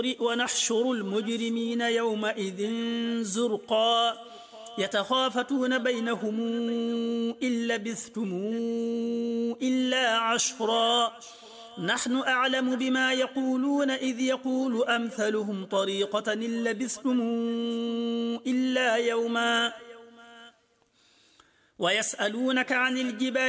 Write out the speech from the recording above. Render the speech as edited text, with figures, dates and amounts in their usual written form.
ونحشر المجرمين يومئذ زرقا يتخافتون بينهم إن لبثتم إلا عشرا نحن أعلم بما يقولون إذ يقول أمثلهم طريقة إن لبثتم إلا يوما ويسألونك عن الجبال